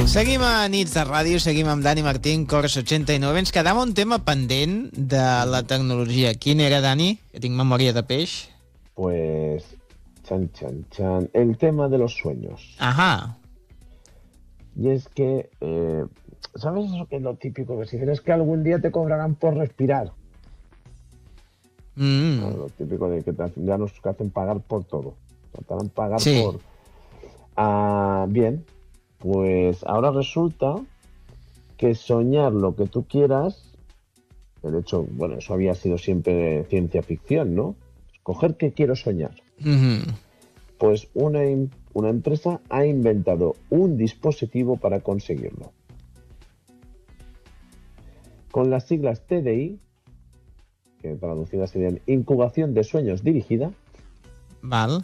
Seguim a Nits de Ràdio, seguim amb Dani Martín, Cors 89. Ens quedava un tema pendent de la tecnologia. Quin era, Dani? Que tinc memòria de peix. Pues, chan, chan, chan, el tema de los sueños. Ajá. Y es que, ¿sabes eso que es lo típico? Que si crees que algún día te cobrarán por respirar. Lo típico de que ya nos hacen pagar por todo. Te harán pagar por... bien, pues ahora resulta que soñar lo que tú quieras, de hecho, bueno, eso había sido siempre ciencia ficción, ¿no? Escoger qué quiero soñar. Pues una empresa ha inventado un dispositivo para conseguirlo. Con las siglas TDI, que traducidas serían incubación de sueños dirigida, Val.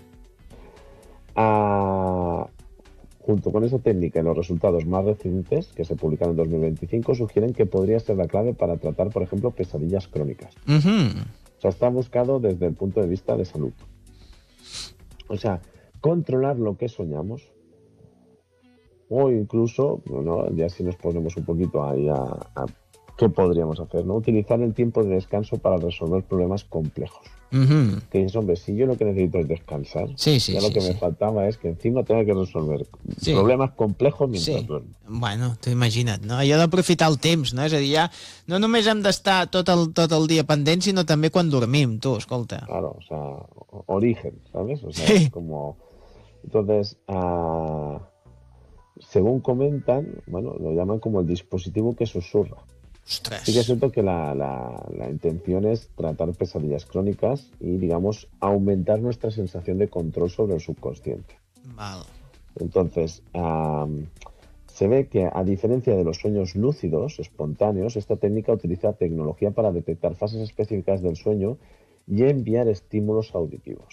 Junto con esa técnica y los resultados más recientes, que se publicaron en 2025, sugieren que podría ser la clave para tratar, por ejemplo, pesadillas crónicas. O sea, está buscado desde el punto de vista de salud. O sea, controlar lo que soñamos, o incluso, ¿no? Ya si nos ponemos un poquito ahí a qué podríamos hacer, ¿no? Utilizar el tiempo de descanso para resolver problemas complejos. Que dices, hombre, si yo lo que necesito es descansar, ya lo que me faltava és que encima tenga que resolver problemes complejos mientras duermo. Bueno, t'ho imagina't, no? Allò d'aprofitar el temps, no? És a dir, ja no només hem d'estar tot el dia pendent, sinó també quan dormim, tu, escolta. Claro, o sea, origen, ¿sabes? O sea, es como... Entonces, según comentan, bueno, lo llaman como el dispositivo que susurra. Ostras. Sí que es cierto que la intención es tratar pesadillas crónicas y, digamos, aumentar nuestra sensación de control sobre el subconsciente. Val. Entonces, se ve que, a diferencia de los sueños lúcidos, espontáneos, esta técnica utiliza tecnología para detectar fases específicas del sueño y enviar estímulos auditivos.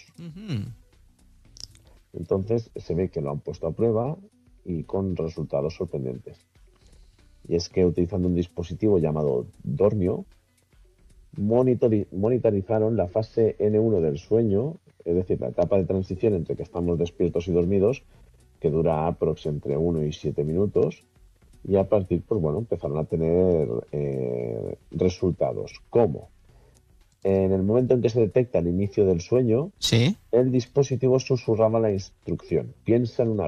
Entonces, se ve que lo han puesto a prueba y con resultados sorprendentes. Y es que utilizando un dispositivo llamado Dormio, monitorizaron la fase N1 del sueño, es decir, la etapa de transición entre que estamos despiertos y dormidos, que dura aprox entre 1 y 7 minutos, y a partir, pues bueno, empezaron a tener resultados. ¿Cómo? En el momento en que se detecta el inicio del sueño, el dispositivo susurraba la instrucción: piensa en una